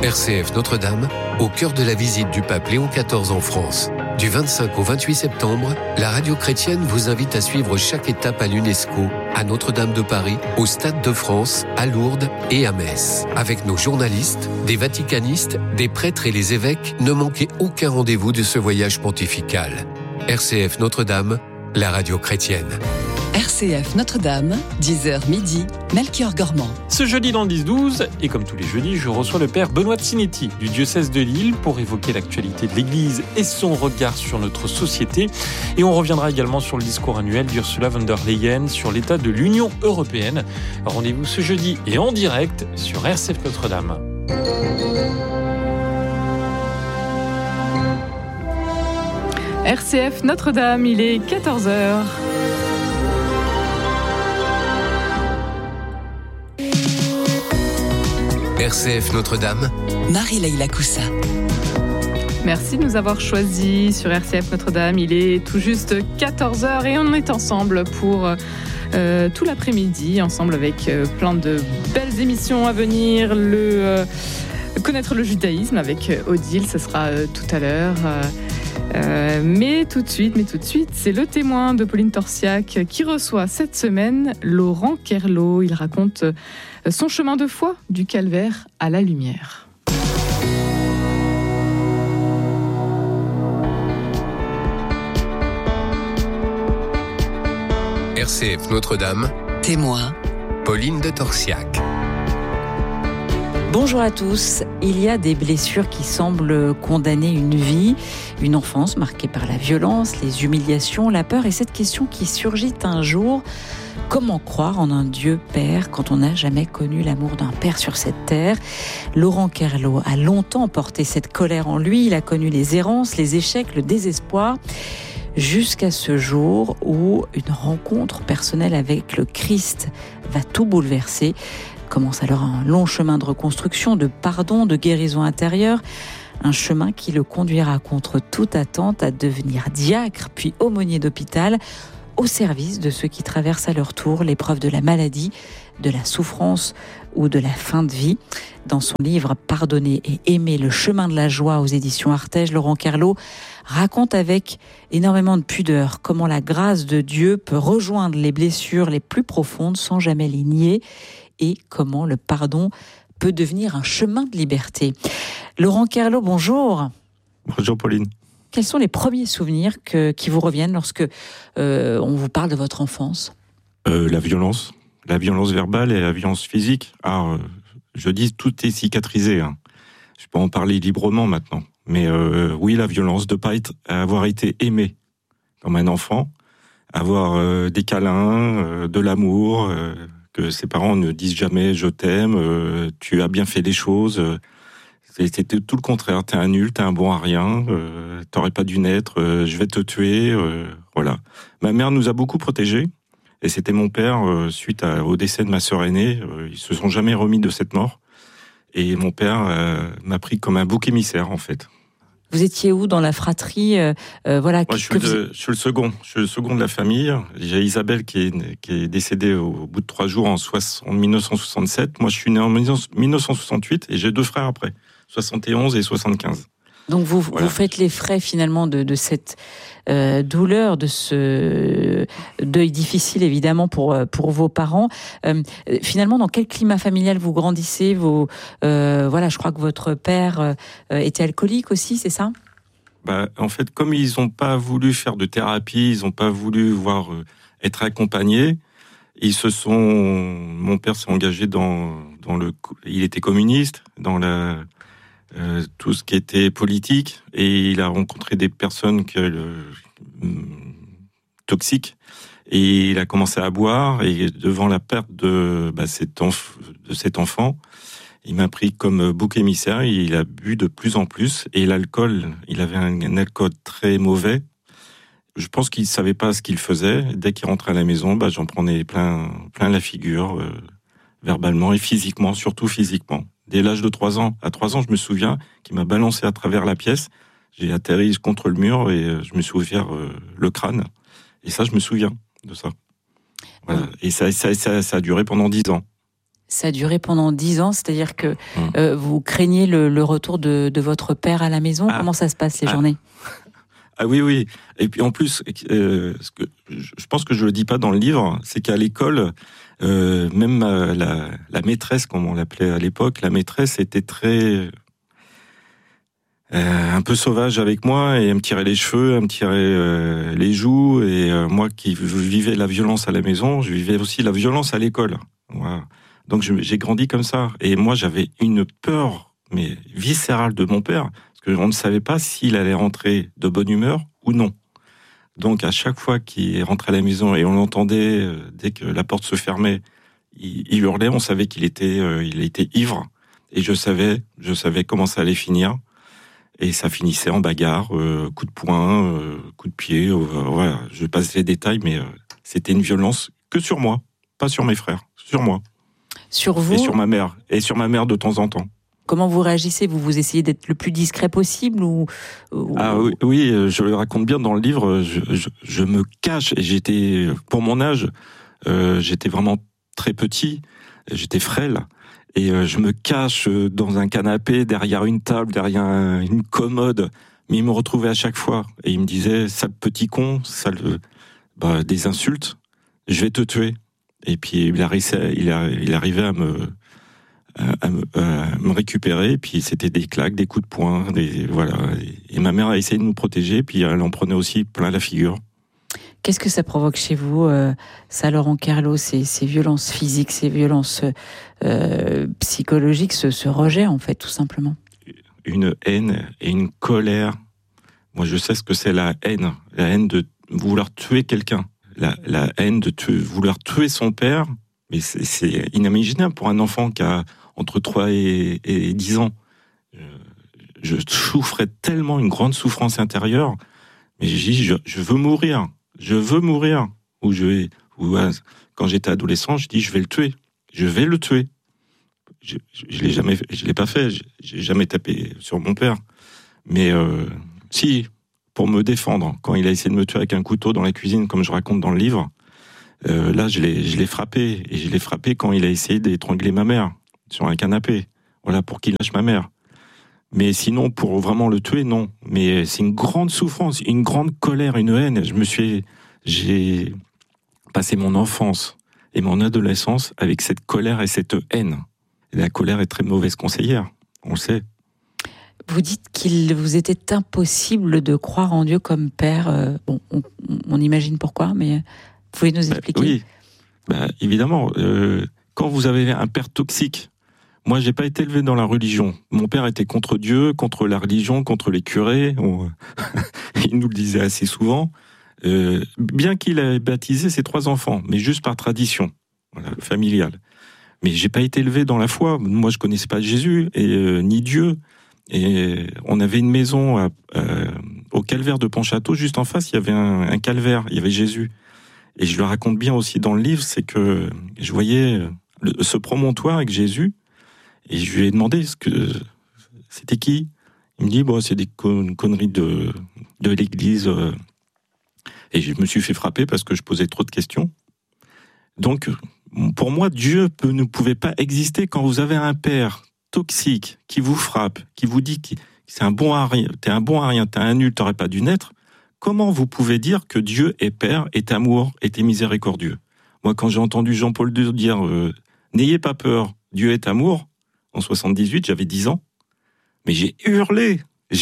RCF Notre-Dame, au cœur de la visite du pape Léon XIV en France. Du 25 au 28 septembre, la radio chrétienne vous invite à suivre chaque étape à l'UNESCO, à Notre-Dame de Paris, au Stade de France, à Lourdes et à Metz. Avec nos journalistes, des vaticanistes, des prêtres et les évêques, ne manquez aucun rendez-vous de ce voyage pontifical. RCF Notre-Dame, la radio chrétienne. RCF Notre-Dame, 10h midi, Melchior Gormand. Ce jeudi dans le 10-12, et comme tous les jeudis, je reçois le père Benoît Tsinetti du diocèse de Lille pour évoquer l'actualité de l'Église et son regard sur notre société. Et on reviendra également sur le discours annuel d'Ursula von der Leyen sur l'état de l'Union européenne. Rendez-vous ce jeudi et en direct sur RCF Notre-Dame. RCF Notre-Dame, il est 14h. RCF Notre-Dame, Marie-Leila Coussa. Merci de nous avoir choisis sur RCF Notre-Dame. Il est tout juste 14h et on est ensemble pour tout l'après-midi, ensemble avec plein de belles émissions à venir. Connaître le judaïsme avec Odile, ce sera tout à l'heure. Mais tout de suite, c'est le témoin de Pauline Torsiac qui reçoit cette semaine Laurent Kerlot. Il raconte son chemin de foi du calvaire à la lumière. RCF Notre-Dame, Témoin, Pauline de Torsiac. Bonjour à tous. Il y a des blessures qui semblent condamner une vie, une enfance marquée par la violence, les humiliations, la peur et cette question qui surgit un jour. Comment croire en un Dieu Père quand on n'a jamais connu l'amour d'un Père sur cette terre ? Laurent Kerlot a longtemps porté cette colère en lui. Il a connu les errances, les échecs, le désespoir, jusqu'à ce jour où une rencontre personnelle avec le Christ va tout bouleverser. Commence alors un long chemin de reconstruction, de pardon, de guérison intérieure. Un chemin qui le conduira contre toute attente à devenir diacre, puis aumônier d'hôpital, au service de ceux qui traversent à leur tour l'épreuve de la maladie, de la souffrance ou de la fin de vie. Dans son livre « Pardonner et aimer, le chemin de la joie » aux éditions Artege, Laurent Kerlot raconte avec énormément de pudeur comment la grâce de Dieu peut rejoindre les blessures les plus profondes sans jamais les nier et comment le pardon peut devenir un chemin de liberté. Laurent Kerlot, bonjour. Bonjour Pauline. Quels sont les premiers souvenirs qui vous reviennent lorsque on vous parle de votre enfance ? La violence verbale et la violence physique. Alors, je dis tout est cicatrisé. Je peux en parler librement maintenant. Mais oui, la violence de ne pas avoir été aimé comme un enfant, avoir des câlins, de l'amour, que ses parents ne disent jamais « je t'aime »,« tu as bien fait des choses ». C'était tout le contraire, t'es un nul, t'es un bon à rien, t'aurais pas dû naître, je vais te tuer, voilà. Ma mère nous a beaucoup protégés, et c'était mon père, suite au décès de ma sœur aînée, ils se sont jamais remis de cette mort, et mon père m'a pris comme un bouc émissaire, en fait. Vous étiez où dans la fratrie voilà. Moi, je suis le second de la famille. J'ai Isabelle qui est décédée au bout de 3 jours en 1967. Moi, je suis né en 1968, et j'ai 2 frères après. 71 et 75. Donc vous faites les frais finalement de cette douleur, de ce deuil difficile évidemment pour vos parents. Finalement, dans quel climat familial vous grandissez ? Je crois que votre père était alcoolique aussi, c'est ça ? En fait, comme ils n'ont pas voulu faire de thérapie, ils n'ont pas voulu être accompagnés, mon père s'est engagé il était communiste, dans tout ce qui était politique, et il a rencontré des personnes toxiques, et il a commencé à boire, et devant la perte de cet enfant, il m'a pris comme bouc émissaire, et il a bu de plus en plus, et l'alcool, il avait un alcool très mauvais. Je pense qu'il savait pas ce qu'il faisait. Dès qu'il rentrait à la maison, j'en prenais plein la figure, verbalement et physiquement, surtout physiquement. Dès l'âge de 3 ans, à 3 ans, je me souviens qu'il m'a balancé à travers la pièce. J'ai atterri contre le mur et je me suis ouvert le crâne. Et ça, je me souviens de ça. Voilà. Et ça a duré pendant 10 ans. Ça a duré pendant 10 ans, c'est-à-dire que vous craignez le retour de votre père à la maison. Comment ça se passe les journées ? Ah oui. Et puis en plus, je pense que je le dis pas dans le livre, c'est qu'à l'école, même la maîtresse, comme on l'appelait à l'époque, la maîtresse était très un peu sauvage avec moi et elle me tirait les cheveux, elle me tirait les joues. Et moi qui vivais la violence à la maison, je vivais aussi la violence à l'école. Voilà. Donc j'ai grandi comme ça. Et moi j'avais une peur mais viscérale de mon père, parce qu'on ne savait pas s'il allait rentrer de bonne humeur ou non. Donc à chaque fois qu'il rentrait à la maison et on l'entendait, dès que la porte se fermait, il hurlait, on savait qu'il était ivre. Et je savais comment ça allait finir. Et ça finissait en bagarre, coup de poing, coup de pied. Voilà, je passe les détails, mais c'était une violence que sur moi, pas sur mes frères, sur moi. Sur vous ? Et sur ma mère. Et sur ma mère de temps en temps. Comment vous réagissez ? Vous essayez d'être le plus discret possible ou... Ah oui, je le raconte bien dans le livre. Je me cache. Et pour mon âge, j'étais vraiment très petit. J'étais frêle. Et je me cache dans un canapé, derrière une table, derrière une commode. Mais il me retrouvait à chaque fois. Et il me disait, sale petit con, des insultes, je vais te tuer. Et puis il arrivait à me récupérer. Et puis c'était des claques, des coups de poing, voilà. Et ma mère a essayé de nous protéger. Puis elle en prenait aussi plein la figure. Qu'est-ce que ça provoque chez vous, ça, Laurent Kerlot, ces violences physiques, ces violences psychologiques, ce rejet, en fait, tout simplement? Une haine et une colère. Moi, je sais ce que c'est la haine de vouloir tuer quelqu'un, la haine de vouloir tuer son père. Mais c'est inimaginable pour un enfant qui a entre 3 et 10 ans. Je souffrais tellement, une grande souffrance intérieure, mais j'ai dit, je veux mourir. Je veux mourir. Quand j'étais adolescent, je dis, je vais le tuer. Je vais le tuer. Je l'ai pas fait. J'ai jamais tapé sur mon père. Mais si, pour me défendre, quand il a essayé de me tuer avec un couteau dans la cuisine, comme je raconte dans le livre, là, je l'ai frappé. Et je l'ai frappé quand il a essayé d'étrangler ma mère sur un canapé. Voilà, pour qu'il lâche ma mère. Mais sinon, pour vraiment le tuer, non. Mais c'est une grande souffrance, une grande colère, une haine. J'ai passé mon enfance et mon adolescence avec cette colère et cette haine. Et la colère est très mauvaise conseillère, on le sait. Vous dites qu'il vous était impossible de croire en Dieu comme père. On imagine pourquoi, mais vous pouvez nous expliquer? Oui, évidemment. Quand vous avez un père toxique, moi, j'ai pas été élevé dans la religion. Mon père était contre Dieu, contre la religion, contre les curés. Il nous le disait assez souvent. Bien qu'il ait baptisé ses 3 enfants, mais juste par tradition, voilà, familiale. Mais j'ai pas été élevé dans la foi. Moi, je connaissais pas Jésus ni Dieu. Et on avait une maison au calvaire de Pontchâteau, juste en face, il y avait un calvaire, il y avait Jésus. Et je le raconte bien aussi dans le livre, c'est que je voyais ce promontoire avec Jésus. Et je lui ai demandé c'était qui. Il me dit c'est des conneries de l'église. Et je me suis fait frapper parce que je posais trop de questions. Donc, pour moi, Dieu ne pouvait pas exister quand vous avez un père toxique qui vous frappe, qui vous dit que c'est un bon à rien, t'es un nul, t'aurais pas dû naître. Comment vous pouvez dire que Dieu est père, est amour, est miséricordieux? Moi, quand j'ai entendu Jean-Paul II dire n'ayez pas peur, Dieu est amour. En 78, j'avais 10 ans. Mais j'ai hurlé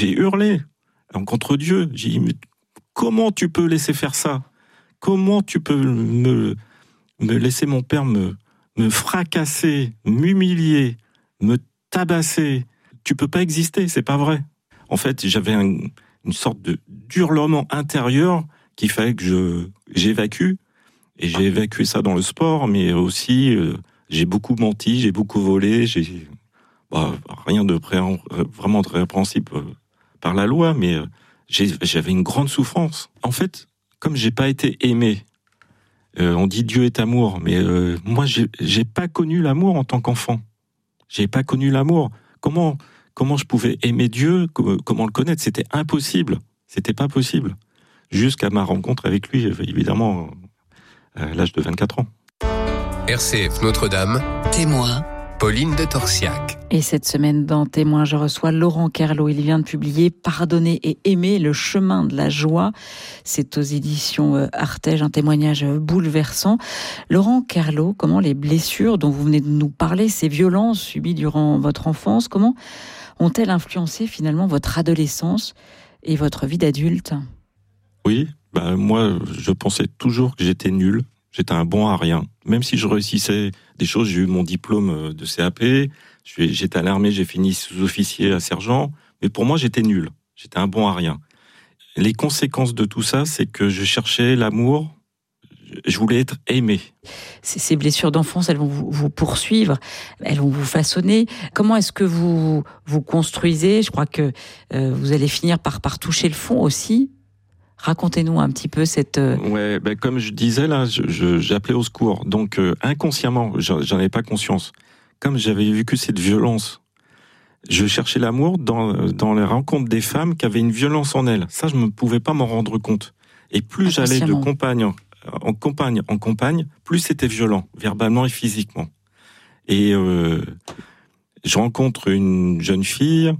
contre Dieu. J'ai dit, mais comment tu peux laisser faire ça? Comment tu peux me laisser mon père me fracasser, m'humilier, me tabasser? Tu peux pas exister, c'est pas vrai. En fait, j'avais une sorte d'hurlement intérieur qu'il fallait que j'évacue. Et j'ai évacué ça dans le sport, mais aussi j'ai beaucoup menti, j'ai beaucoup volé, rien de vraiment très répréhensible par la loi, mais j'avais une grande souffrance. En fait, comme j'ai pas été aimé, on dit Dieu est amour, mais moi j'ai pas connu l'amour en tant qu'enfant. J'ai pas connu l'amour. Comment je pouvais aimer Dieu, comment le connaître? C'était impossible. C'était pas possible. Jusqu'à ma rencontre avec lui, évidemment, à l'âge de 24 ans. RCF Notre-Dame, Témoin. Pauline de Torsiac. Et cette semaine, dans Témoin, je reçois Laurent Kerlot. Il vient de publier « Pardonner et aimer, le chemin de la joie ». C'est aux éditions Artege, un témoignage bouleversant. Laurent Kerlot, comment les blessures dont vous venez de nous parler, ces violences subies durant votre enfance, comment ont-elles influencé finalement votre adolescence et votre vie d'adulte ? Oui, moi, je pensais toujours que j'étais nul. J'étais un bon à rien. Même si je réussissais des choses, j'ai eu mon diplôme de CAP, j'étais à l'armée, j'ai fini sous-officier à sergent, mais pour moi, j'étais nul. J'étais un bon à rien. Les conséquences de tout ça, c'est que je cherchais l'amour, je voulais être aimé. Ces blessures d'enfance, elles vont vous poursuivre, elles vont vous façonner. Comment est-ce que vous construisez ? Je crois que vous allez finir par toucher le fond aussi. Racontez-nous un petit peu cette... Ouais, comme je disais là, j'appelais au secours. Donc inconsciemment, j'en avais pas conscience. Comme j'avais vécu cette violence, je cherchais l'amour dans les rencontres des femmes qui avaient une violence en elles. Ça, je ne pouvais pas m'en rendre compte. Et plus j'allais de compagne en compagne, plus c'était violent, verbalement et physiquement. Et je rencontre une jeune fille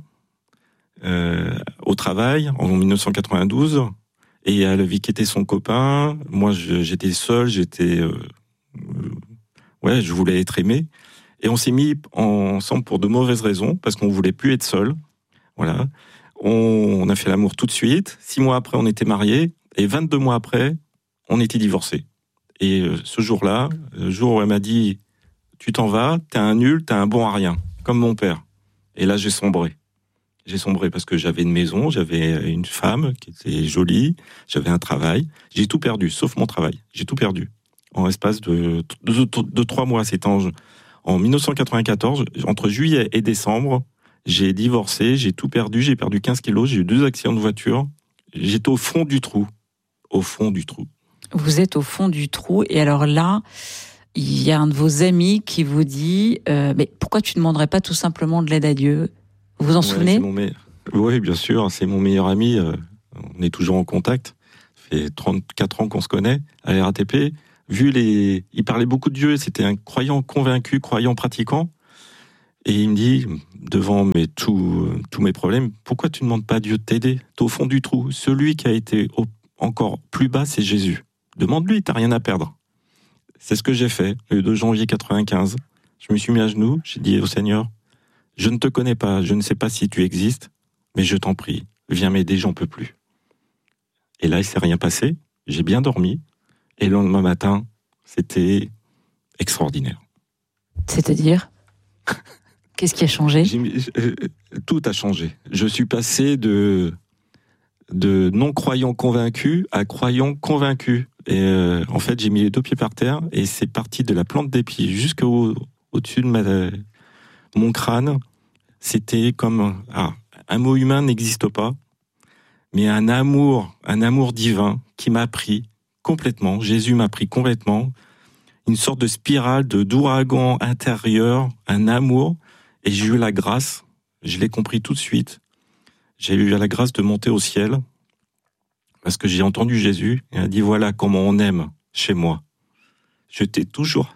au travail en 1992. Et elle avait quitté son copain. Moi, j'étais seul, je voulais être aimé. Et on s'est mis ensemble pour de mauvaises raisons, parce qu'on voulait plus être seul. Voilà. On a fait l'amour tout de suite. 6 mois après, on était mariés. Et 22 mois après, on était divorcés. Et ce jour-là, le jour où elle m'a dit « Tu t'en vas, t'es un nul, t'es un bon à rien », comme mon père. Et là, j'ai sombré. J'ai sombré parce que j'avais une maison, j'avais une femme qui était jolie, j'avais un travail. J'ai tout perdu, sauf mon travail. J'ai tout perdu. En l'espace de 3 mois, c'était en 1994, entre juillet et décembre, j'ai divorcé, j'ai tout perdu, j'ai perdu 15 kilos, j'ai eu 2 accidents de voiture. J'étais au fond du trou. Au fond du trou. Vous êtes au fond du trou, et alors là, il y a un de vos amis qui vous dit mais pourquoi tu ne demanderais pas tout simplement de l'aide à Dieu ? Vous vous en souvenez ? Oui, bien sûr, c'est mon meilleur ami. On est toujours en contact. Ça fait 34 ans qu'on se connaît à la RATP. Il parlait beaucoup de Dieu, c'était un croyant convaincu, croyant pratiquant. Et il me dit, devant tous mes problèmes, pourquoi tu ne demandes pas à Dieu de t'aider ? T'es au fond du trou. Celui qui a été encore plus bas, c'est Jésus. Demande-lui, t'as rien à perdre. C'est ce que j'ai fait, le 2 janvier 95. Je me suis mis à genoux, j'ai dit au Seigneur, je ne te connais pas, je ne sais pas si tu existes, mais je t'en prie, viens m'aider, j'en peux plus. Et là, il s'est rien passé, j'ai bien dormi, et le lendemain matin, c'était extraordinaire. C'est-à-dire ? Qu'est-ce qui a changé ? Tout a changé. Je suis passé de non-croyant convaincu à croyant convaincu. Et en fait, j'ai mis les 2 pieds par terre, et c'est parti de la plante des pieds jusqu'au-dessus de mon crâne. C'était comme un mot humain n'existe pas, mais un amour divin qui m'a pris complètement. Jésus m'a pris complètement. Une sorte de spirale d'ouragan intérieur, un amour. Et j'ai eu la grâce, je l'ai compris tout de suite. J'ai eu la grâce de monter au ciel parce que j'ai entendu Jésus. Il a dit voilà comment on aime chez moi. Je t'ai toujours.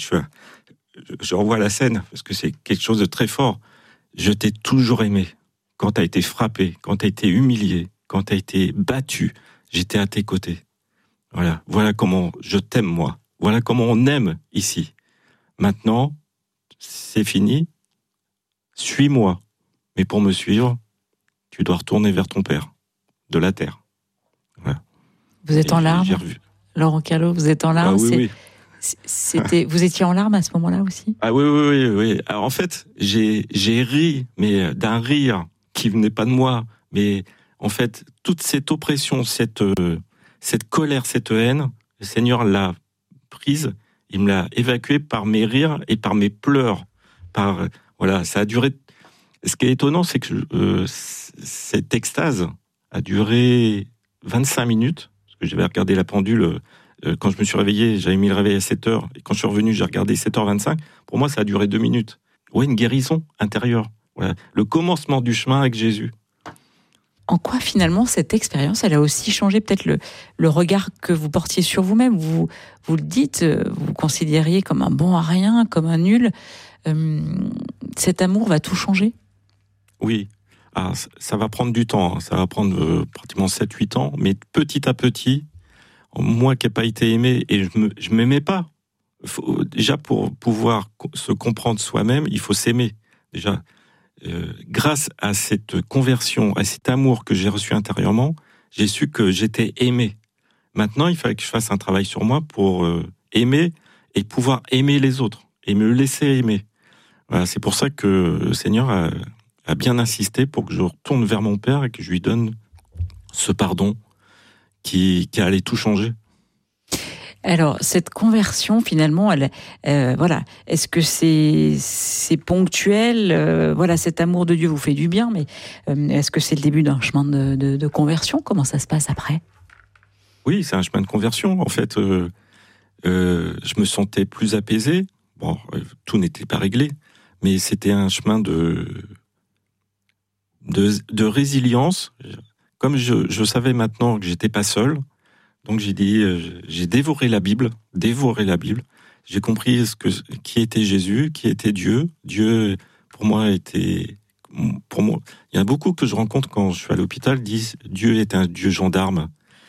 Je revois la scène parce que c'est quelque chose de très fort. Je t'ai toujours aimé. Quand tu as été frappé, quand tu as été humilié, quand tu as été battu, j'étais à tes côtés. Voilà comment je t'aime, moi. Voilà comment on aime ici. Maintenant, c'est fini. Suis-moi. Mais pour me suivre, tu dois retourner vers ton Père, de la terre. Voilà. Vous êtes en larmes, Laurent Kerlot, vous êtes en larmes. Oui. Vous étiez en larmes à ce moment-là aussi ? Ah oui. Alors, en fait, j'ai ri, mais d'un rire qui venait pas de moi. Mais en fait, toute cette oppression, cette colère, cette haine, le Seigneur l'a prise, il me l'a évacuée par mes rires et par mes pleurs. Ça a duré. Ce qui est étonnant, c'est que cette extase a duré 25 minutes, parce que j'avais regardé la pendule. Quand je me suis réveillé, j'avais mis le réveil à 7h, et quand je suis revenu, j'ai regardé 7h25. Pour moi, ça a duré 2 minutes. Une guérison intérieure. Voilà. Le commencement du chemin avec Jésus. En quoi finalement cette expérience, elle a aussi changé peut-être le regard que vous portiez sur vous-même. Vous le dites, vous considériez comme un bon à rien, comme un nul. Cet amour va tout changer ? Oui. Ah, ça va prendre du temps, hein. Ça va prendre pratiquement 7-8 ans, mais petit à petit, moi qui n'ai pas été aimé, et je m'aimais pas. Déjà, pour pouvoir se comprendre soi-même, il faut s'aimer. Déjà, grâce à cette conversion, à cet amour que j'ai reçu intérieurement, j'ai su que j'étais aimé. Maintenant, il fallait que je fasse un travail sur moi pour aimer et pouvoir aimer les autres et me laisser aimer. Voilà, c'est pour ça que le Seigneur a bien insisté pour que je retourne vers mon Père et que je lui donne ce pardon qui allait tout changer. Alors, cette conversion, finalement, voilà, est-ce que c'est ponctuel ? Voilà, cet amour de Dieu vous fait du bien, mais est-ce que c'est le début d'un chemin de conversion ? Comment ça se passe après ? Oui, c'est un chemin de conversion. En fait, je me sentais plus apaisé. Bon, tout n'était pas réglé, mais c'était un chemin de résilience. Comme je savais maintenant que j'étais pas seul, donc j'ai dévoré la Bible. J'ai compris qui était Jésus, qui était Dieu. Dieu, pour moi, il y en a beaucoup que je rencontre quand je suis à l'hôpital disent Dieu est un Dieu gendarme.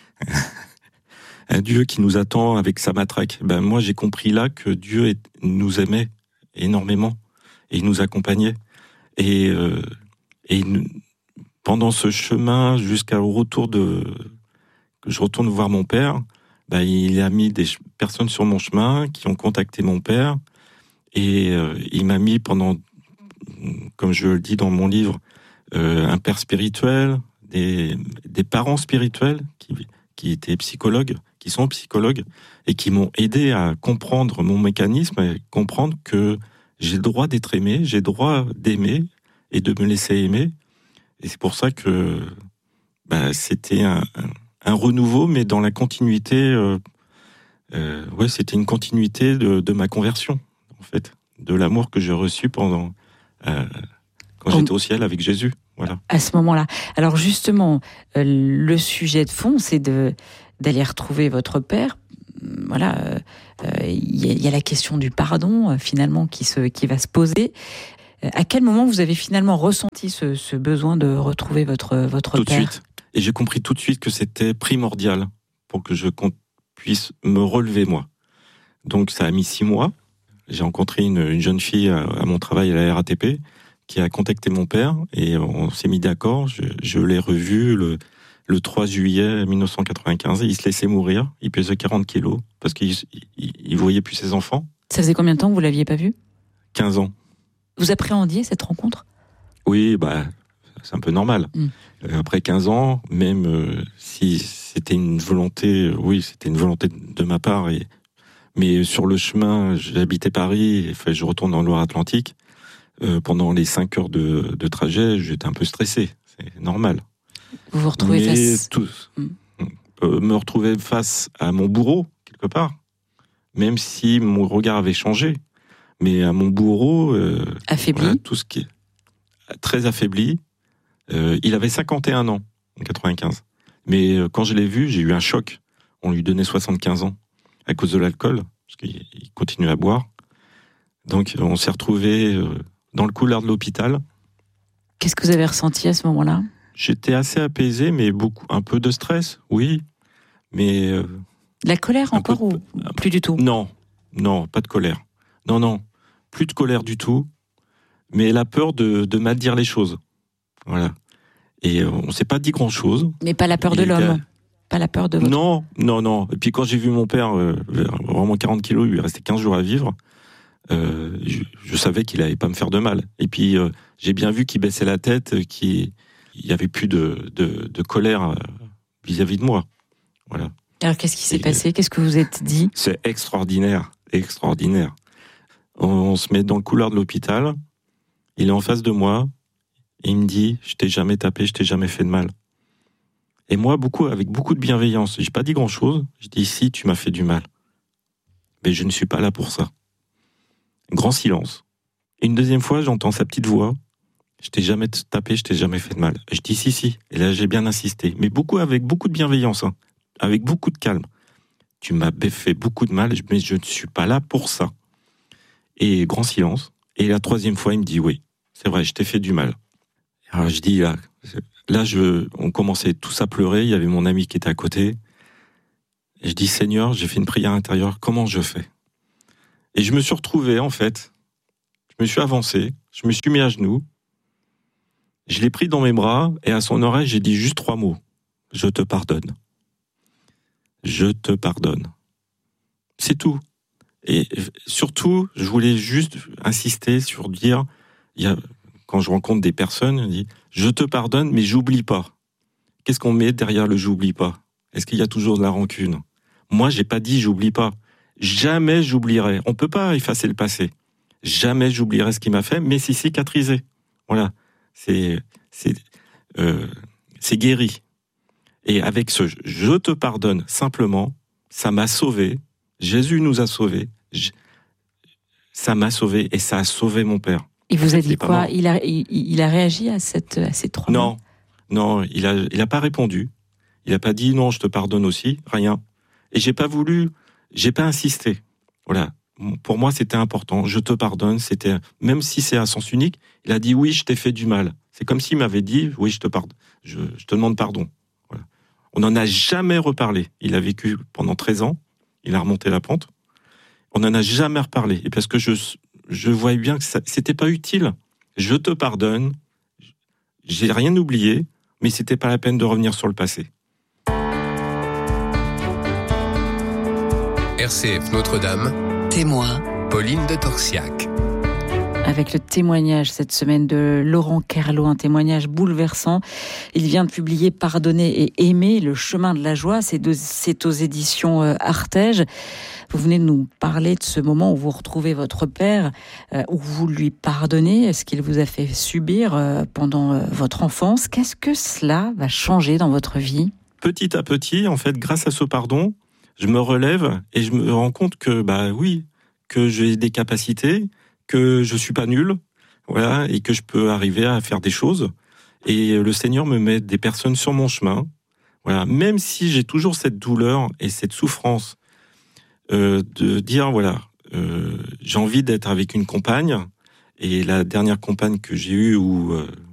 Un Dieu qui nous attend avec sa matraque. Ben, moi, j'ai compris là que Dieu nous aimait énormément et il nous accompagnait. Et pendant ce chemin, jusqu'au retour que je retourne voir mon père, ben, il a mis des personnes sur mon chemin qui ont contacté mon père et il m'a mis pendant, comme je le dis dans mon livre, un père spirituel, des parents spirituels qui étaient psychologues, qui sont psychologues, et qui m'ont aidé à comprendre mon mécanisme, et comprendre que j'ai le droit d'être aimé, j'ai le droit d'aimer, et de me laisser aimer. Et c'est pour ça que c'était un renouveau, mais dans la continuité, c'était une continuité de ma conversion, en fait, de l'amour que j'ai reçu quand j'étais au ciel avec Jésus. Voilà. À ce moment-là. Alors justement, le sujet de fond, c'est d'aller retrouver votre père. Voilà, il y a la question du pardon finalement qui va se poser. À quel moment vous avez finalement ressenti ce besoin de retrouver votre père ? Tout de suite. Et j'ai compris tout de suite que c'était primordial pour que je puisse me relever moi. Donc ça a mis 6 mois. J'ai rencontré une jeune fille à mon travail à la RATP qui a contacté mon père et on s'est mis d'accord. Je l'ai revu le 3 juillet 1995. Il se laissait mourir. Il pesait 40 kilos parce qu'il voyait plus ses enfants. Ça faisait combien de temps que vous l'aviez pas vu ? 15 ans. Vous appréhendiez cette rencontre ? Oui, c'est un peu normal. Après 15 ans, même si c'était une volonté, c'était une volonté de ma part. Mais sur le chemin, j'habitais Paris, je retourne dans le Loire-Atlantique. Pendant les 5 heures de trajet, j'étais un peu stressé. C'est normal. Vous vous retrouvez me retrouver face à mon bourreau, quelque part. Même si mon regard avait changé. Mais à mon bourreau... affaibli. Voilà, tout ce qui est très affaibli. Il avait 51 ans, en 95. Mais quand je l'ai vu, j'ai eu un choc. On lui donnait 75 ans à cause de l'alcool, parce qu'il continuait à boire. Donc on s'est retrouvés dans le couloir de l'hôpital. Qu'est-ce que vous avez ressenti à ce moment-là ? J'étais assez apaisé, mais un peu de stress, oui. Mais... la colère encore ou plus du tout ? Non, pas de colère. Non, plus de colère du tout. Mais la peur de mal dire les choses. Voilà. Et on ne s'est pas dit grand-chose. Mais pas la peur de l'homme ? Pas la peur de votre... Non. Et puis quand j'ai vu mon père, vraiment 40 kilos, il lui restait 15 jours à vivre, je savais qu'il n'allait pas me faire de mal. Et puis j'ai bien vu qu'il baissait la tête, qu'il n'y avait plus de colère vis-à-vis de moi. Voilà. Alors qu'est-ce qui s'est passé ? Qu'est-ce que vous êtes dit ? C'est extraordinaire. On se met dans le couloir de l'hôpital, il est en face de moi, et il me dit « Je t'ai jamais tapé, je t'ai jamais fait de mal ». Et moi, avec beaucoup de bienveillance, j'ai pas dit grand-chose, je dis « Si, tu m'as fait du mal, mais je ne suis pas là pour ça ». Grand silence. Et une deuxième fois, j'entends sa petite voix Je t'ai jamais tapé, je t'ai jamais fait de mal. Je dis si. Et là, j'ai bien insisté. Mais avec beaucoup de bienveillance, hein, avec beaucoup de calme. Tu m'as fait beaucoup de mal, mais je ne suis pas là pour ça. Et grand silence. Et la troisième fois, il me dit oui, c'est vrai, je t'ai fait du mal. Alors je dis on commençait tous à pleurer. Il y avait mon ami qui était à côté. Et je dis Seigneur, j'ai fait une prière intérieure. Comment je fais? Et je me suis retrouvé en fait. Je me suis avancé. Je me suis mis à genoux. Je l'ai pris dans mes bras et à son oreille, j'ai dit juste 3 mots. Je te pardonne. Je te pardonne. C'est tout. Et surtout, je voulais juste insister sur dire, quand je rencontre des personnes, on dit, je te pardonne, mais j'oublie pas. Qu'est-ce qu'on met derrière le j'oublie pas? Est-ce qu'il y a toujours de la rancune? Moi, j'ai pas dit j'oublie pas. Jamais j'oublierai. On peut pas effacer le passé. Jamais j'oublierai ce qu'il m'a fait, mais c'est cicatrisé. Voilà. C'est guéri. Et avec ce « je te pardonne » simplement, ça m'a sauvé. Jésus nous a sauvés. Ça m'a sauvé et ça a sauvé mon père. Il vous a dit quoi? Il a réagi à ces 3 mots? Non, il a pas répondu. Il a pas dit « non, je te pardonne aussi », rien. Et j'ai pas insisté. Voilà. Pour moi, c'était important. Je te pardonne. C'était, même si c'est à sens unique, il a dit oui, je t'ai fait du mal. C'est comme s'il m'avait dit oui, je te pardonne. Je te demande pardon. Voilà. On n'en a jamais reparlé. Il a vécu pendant 13 ans. Il a remonté la pente. On n'en a jamais reparlé. Et parce que je voyais bien que c'était pas utile. Je te pardonne. J'ai rien oublié, mais c'était pas la peine de revenir sur le passé. RCF Notre-Dame. Témoin, Pauline de Torsiac. Avec le témoignage cette semaine de Laurent Kerlot, un témoignage bouleversant. Il vient de publier Pardonner et aimer, le chemin de la joie. C'est aux éditions Artege. Vous venez de nous parler de ce moment où vous retrouvez votre père, où vous lui pardonnez ce qu'il vous a fait subir pendant votre enfance. Qu'est-ce que cela va changer dans votre vie? Petit à petit, en fait, grâce à ce pardon, je me relève et je me rends compte que, que j'ai des capacités, que je suis pas nul, voilà, et que je peux arriver à faire des choses. Et le Seigneur me met des personnes sur mon chemin, voilà, même si j'ai toujours cette douleur et cette souffrance de dire, j'ai envie d'être avec une compagne. Et la dernière compagne que j'ai eue où